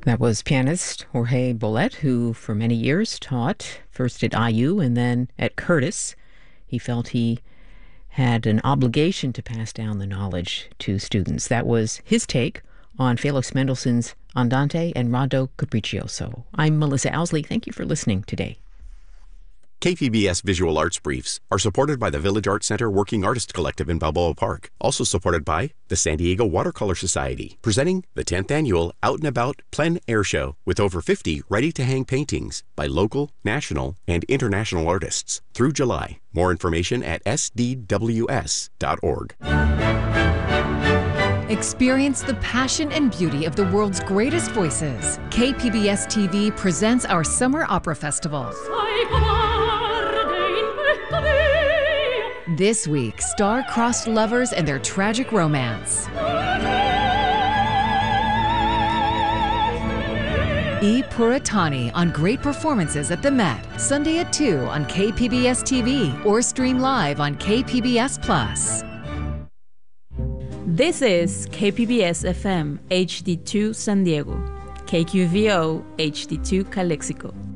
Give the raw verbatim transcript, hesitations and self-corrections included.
That was pianist Jorge Bolet, who for many years taught first at I U and then at Curtis. He felt he had an obligation to pass down the knowledge to students. That was his take on Felix Mendelssohn's Andante and Rondo Capriccioso. I'm Melissa Owsley. Thank you for listening today. K P B S Visual Arts Briefs are supported by the Village Arts Center Working Artist Collective in Balboa Park. Also supported by the San Diego Watercolor Society, presenting the tenth Annual Out and About Plein Air Show with over fifty ready-to-hang paintings by local, national, and international artists through July. More information at S D W S dot org. Experience the passion and beauty of the world's greatest voices. K P B S T V presents our Summer Opera Festival. This week, star-crossed lovers and their tragic romance. E. Puritani on great performances at the Met, Sunday at two on K P B S T V or stream live on K P B S Plus. This is K P B S F M H D two San Diego, K Q V O H D two Calexico.